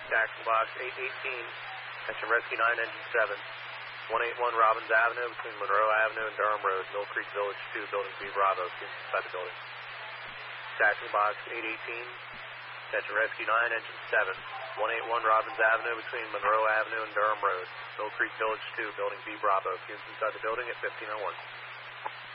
Taxi box 818, attention rescue 9, engine 7. 181 Robbins Avenue between Monroe Avenue and Durham Road, Mill Creek Village 2, building B Bravo, students inside the building. Taxi box 818, attention rescue 9, engine 7. 181 Robbins Avenue between Monroe Avenue and Durham Road, Mill Creek Village 2, building B Bravo, students inside the building at 1501.